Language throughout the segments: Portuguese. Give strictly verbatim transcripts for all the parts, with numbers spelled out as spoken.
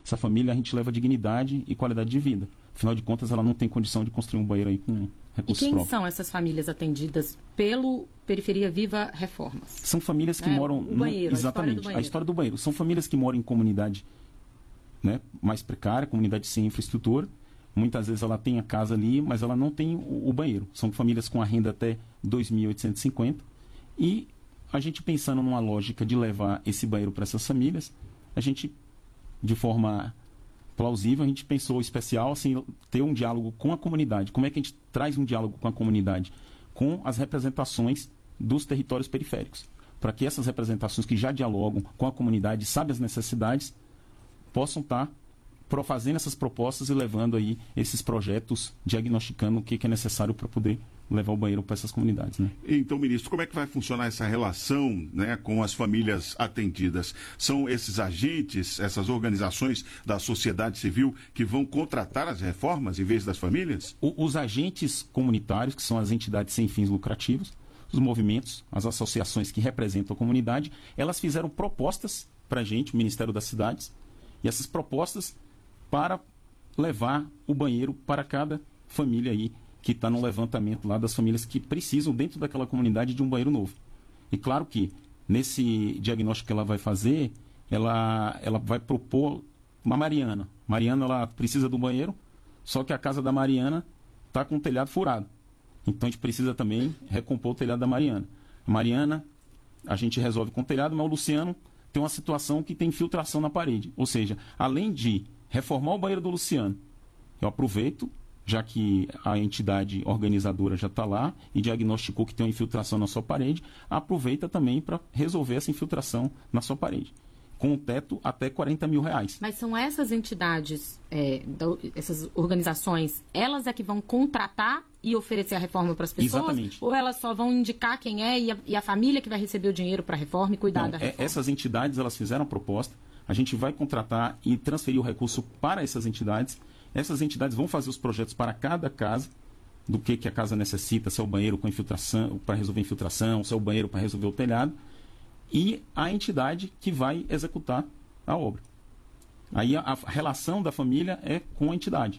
essa família a gente leva dignidade e qualidade de vida. Afinal de contas, ela não tem condição de construir um banheiro aí com recursos próprios. E quem próprios. são essas famílias atendidas pelo Periferia Viva Reformas? São famílias que é, moram... O banheiro, no, exatamente, a história do banheiro. A história do banheiro. São famílias que moram em comunidade, né, mais precária, comunidade sem infraestrutura. Muitas vezes ela tem a casa ali, mas ela não tem o, o banheiro. São famílias com a renda até dois mil oitocentos e cinquenta. E a gente pensando numa lógica de levar esse banheiro para essas famílias, a gente, de forma plausível, a gente pensou especial, assim, ter um diálogo com a comunidade. Como é que a gente traz um diálogo com a comunidade? Com as representações dos territórios periféricos. Para que essas representações que já dialogam com a comunidade, sabem as necessidades, possam estar fazendo essas propostas e levando aí esses projetos, diagnosticando o que, que é necessário para poder levar o banheiro para essas comunidades, né? Então, ministro, como é que vai funcionar essa relação, né, com as famílias atendidas? São esses agentes, essas organizações da sociedade civil que vão contratar as reformas em vez das famílias? O, os agentes comunitários, que são as entidades sem fins lucrativos, os movimentos, as associações que representam a comunidade, elas fizeram propostas para a gente, o Ministério das Cidades, e essas propostas para levar o banheiro para cada família aí, que está no levantamento lá das famílias que precisam, dentro daquela comunidade, de um banheiro novo. E claro que, nesse diagnóstico que ela vai fazer, ela, ela vai propor uma Mariana. Mariana, ela precisa do banheiro, só que a casa da Mariana está com o telhado furado. Então, a gente precisa também recompor o telhado da Mariana. A Mariana, a gente resolve com o telhado, mas o Luciano tem uma situação que tem infiltração na parede. Ou seja, além de reformar o banheiro do Luciano, eu aproveito, já que a entidade organizadora já está lá e diagnosticou que tem uma infiltração na sua parede, aproveita também para resolver essa infiltração na sua parede, com um teto até quarenta mil reais. Mas são essas entidades, é, essas organizações, elas é que vão contratar e oferecer a reforma para as pessoas? Exatamente. Ou elas só vão indicar quem é e a, e a família que vai receber o dinheiro para a reforma e cuidar Não, da é, reforma? essas entidades, elas fizeram a proposta, a gente vai contratar e transferir o recurso para essas entidades. Essas entidades vão fazer os projetos para cada casa, do que, que a casa necessita, se é o banheiro com infiltração, para resolver infiltração, se é o banheiro para resolver o telhado, e a entidade que vai executar a obra. Aí a, a relação da família é com a entidade.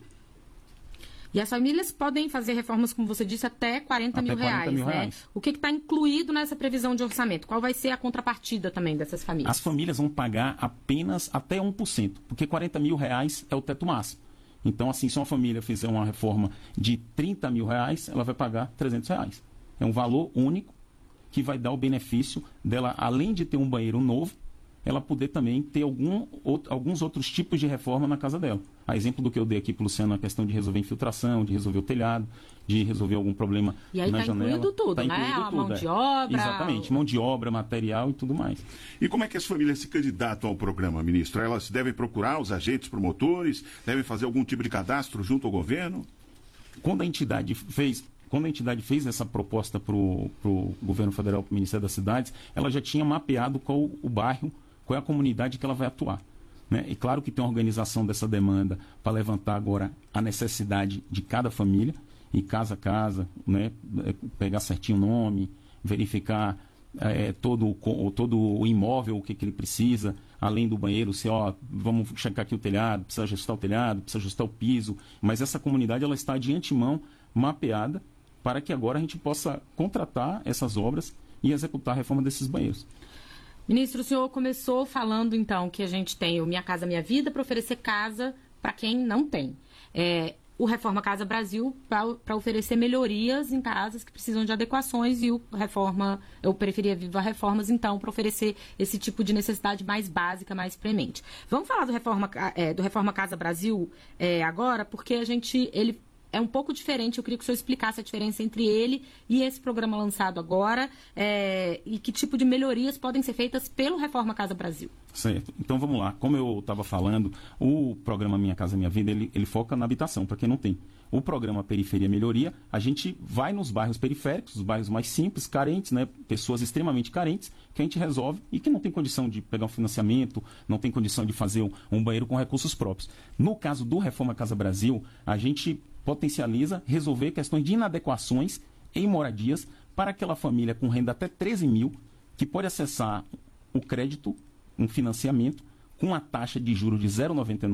E as famílias podem fazer reformas, como você disse, até quarenta mil reais, mil né? reais. O que está incluído nessa previsão de orçamento? Qual vai ser a contrapartida também dessas famílias? As famílias vão pagar apenas até um por cento, porque quarenta mil reais é o teto máximo. Então, assim, se uma família fizer uma reforma de trinta mil reais, ela vai pagar trezentos reais. É um valor único que vai dar o benefício dela, além de ter um banheiro novo, ela poder também ter algum, outro, alguns outros tipos de reforma na casa dela. A exemplo do que eu dei aqui para o Luciano, a questão de resolver infiltração, de resolver o telhado, de resolver algum problema e aí na tá janela. Incluído tudo, tá né? incluído A tudo, mão é. de obra. Exatamente, mão de obra, material e tudo mais. E como é que as famílias se candidatam ao programa, ministro? Elas devem procurar os agentes promotores, devem fazer algum tipo de cadastro junto ao governo? Quando a entidade fez... Quando a entidade fez essa proposta para o governo federal, para o Ministério das Cidades, ela já tinha mapeado qual o bairro, qual é a comunidade que ela vai atuar, né? E claro que tem uma organização dessa demanda para levantar agora a necessidade de cada família, e casa a casa, né? Pegar certinho o nome, verificar é, todo, todo o imóvel, o que, que ele precisa, além do banheiro, se ó, vamos checar aqui o telhado, precisa ajustar o telhado, precisa ajustar o piso, mas essa comunidade ela está de antemão mapeada para que agora a gente possa contratar essas obras e executar a reforma desses banheiros. Ministro, o senhor começou falando, então, que a gente tem o Minha Casa Minha Vida para oferecer casa para quem não tem. É, o Reforma Casa Brasil para oferecer melhorias em casas que precisam de adequações e o Reforma, o Periferia Viva Reformas, então, para oferecer esse tipo de necessidade mais básica, mais premente. Vamos falar do Reforma, é, do Reforma Casa Brasil é, agora, porque a gente... ele é um pouco diferente, eu queria que o senhor explicasse a diferença entre ele e esse programa lançado agora, é, e que tipo de melhorias podem ser feitas pelo Reforma Casa Brasil. Certo. Então vamos lá. Como eu estava falando, o programa Minha Casa Minha Vida, ele, ele foca na habitação, para quem não tem. O programa Periferia Melhoria, a gente vai nos bairros periféricos, os bairros mais simples, carentes, né, pessoas extremamente carentes, que a gente resolve e que não tem condição de pegar um financiamento, não tem condição de fazer um, um banheiro com recursos próprios. No caso do Reforma Casa Brasil, a gente potencializa resolver questões de inadequações em moradias para aquela família com renda até treze mil, que pode acessar o crédito, um financiamento, com a taxa de juros de zero vírgula noventa e nove